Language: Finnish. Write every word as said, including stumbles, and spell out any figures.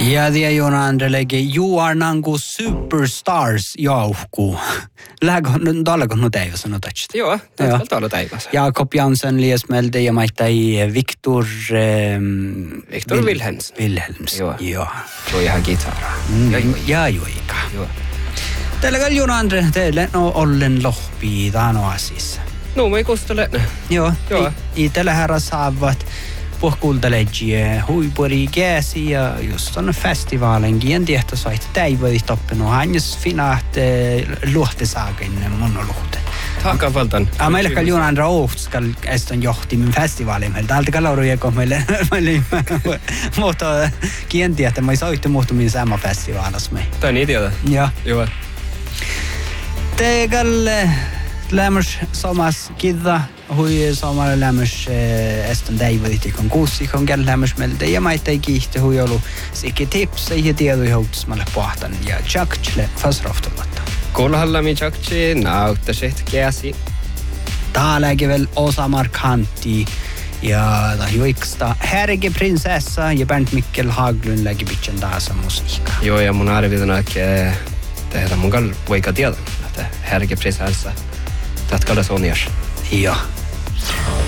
Ja det Joona Andrelegi, you are nangu superstars jauhku. Lähkö, täälläkö nu teivä sanotaan? Joo, täältä on teivä. Jakob Jansson, Liesmelde ja maittai Viktor... Ähm, Viktor Vil- Wilhelms. Wilhelms, joo. joo. Joo, ihan kitaraa. Mm, ja, ja joika. Joo. Tällä Joona Andre, teille no ollen lohpii tano asissa. No, mä ei kustele. Joo, joo. I, i tällä herra saavat puhkultaleggie huipuri käsi ja just on festivaalenkin en tiedä soit täivöi toppinu hannes finaat luhtesaakin monolohte. Taakka valtan. Ja meillä kall Joona Andre Ohtskal eston johtimin festivaalin meillä. Täältä kalauruja meille meille mutta kien tiedä mä soitte muhtumin sama festivaalas me. Tää on idiota. Joo. Joo. Te kalle lämmös somas kidda hui somalla lämmös eston täivöitikon kuussikon käll lämmös meiltä ja maittai kiihti hui ollut sikke tipsa ja tiedoi houtusmalle pohtan ja tjaktsle fasroftamatta. Kuulhallami tjaktsi nauttasihti käsi. Tääläkin vielä osa markantti ja juiksta Härge prinsessa ja Bernt Mikkel Haglund lägger bitchen taasa musiikkaa. Joo, ja mun arvitana, että tehdään mun kall voika tiedä, että Härge prinsessa. Tätä kallas on jäs. Joo.